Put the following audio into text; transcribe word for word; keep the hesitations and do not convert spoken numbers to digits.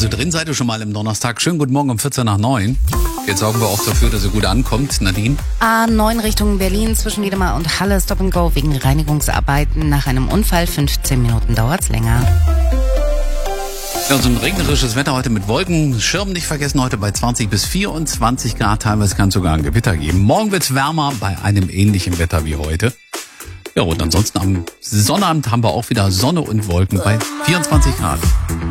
Also drin seid ihr schon mal im Donnerstag. Schönen guten Morgen um vierzehn nach neun. Jetzt sorgen wir auch dafür, dass ihr gut ankommt. Nadine? A neun Richtung Berlin zwischen Wiedemar und Halle. Stop and Go wegen Reinigungsarbeiten nach einem Unfall. fünfzehn Minuten dauert's länger. Ja, so ein regnerisches Wetter heute mit Wolken. Schirm nicht vergessen, heute bei zwanzig bis vierundzwanzig Grad. Teilweise kann es sogar ein Gewitter geben. Morgen wird's wärmer bei einem ähnlichen Wetter wie heute. Ja, und ansonsten am Sonnabend haben wir auch wieder Sonne und Wolken bei vierundzwanzig Grad.